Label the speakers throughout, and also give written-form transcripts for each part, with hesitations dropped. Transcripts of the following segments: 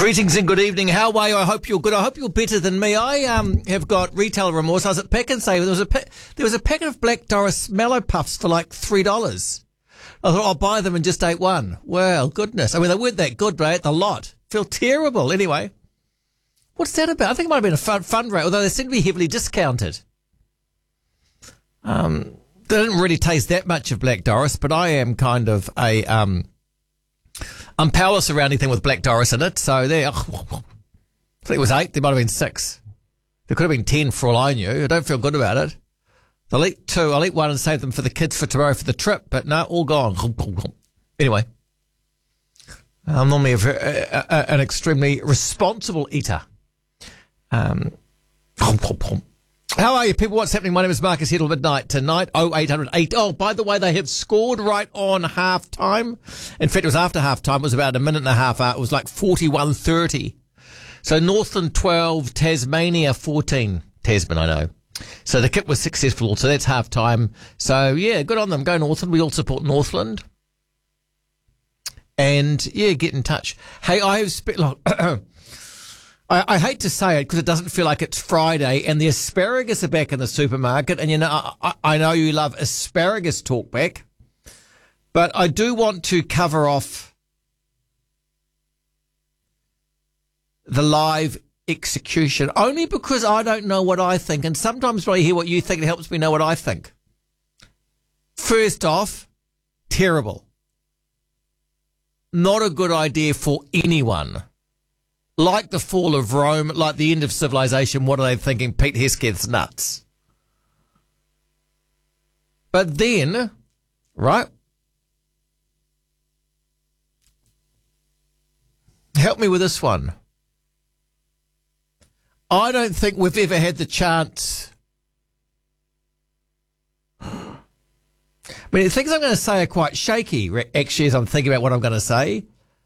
Speaker 1: Greetings and good evening. How are you? I hope you're good. I hope you're better than me. I have got retail remorse. I was at Pak'nSave. There was a packet of Black Doris Mallow Puffs for like $3. I thought I'll buy them and just ate one. Well, goodness. I mean, they weren't that good, but I ate the lot. Feel terrible. Anyway, what's that about? I think it might have been a fundraiser, although they seem to be heavily discounted. They didn't really taste that much of Black Doris, but I am kind of a I'm powerless around anything with Black Doris in it, so there. I think it was 8. There might have been 6. There could have been 10 for all I knew. I don't feel good about it. I'll eat 2. I'll eat 1 and save them for the kids for tomorrow for the trip, but no, all gone. Anyway, I'm normally an extremely responsible eater. How are you, people? What's happening? My name is Marcus here till midnight tonight. 0808. Oh, by the way, they have scored right on half time. In fact, it was after half time. It was about a minute and a half out. It was like 41-30. So Northland 12, Tasmania 14. Tasman, I know. So the kit was successful. So that's half time. So yeah, good on them. Go Northland. We all support Northland. And yeah, get in touch. Hey, I have I hate to say it because it doesn't feel like it's Friday and the asparagus are back in the supermarket. And, you know, I know you love asparagus talkback, but I do want to cover off the live execution only because I don't know what I think. And sometimes when I hear what you think, it helps me know what I think. First off, terrible. Not a good idea for anyone. Like the fall of Rome, like the end of civilization, what are they thinking? Pete Hesketh's nuts. But then, right? Help me with this one. I don't think we've ever had the chance. I mean, the things I'm going to say are quite shaky, actually, as I'm thinking about what I'm going to say.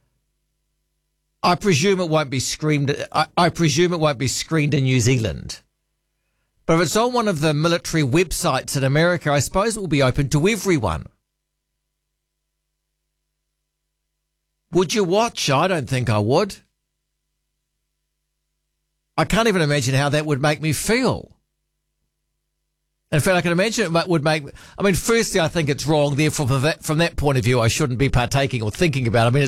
Speaker 1: I presume it won't be screened. I presume it won't be screened in New Zealand. But if it's on one of the military websites in America, I suppose it will be open to everyone. Would you watch? I don't think I would. I can't even imagine how that would make me feel. In fact, I can imagine it would make. I mean, firstly, I think it's wrong. Therefore, from that point of view, I shouldn't be partaking or thinking about it. I mean,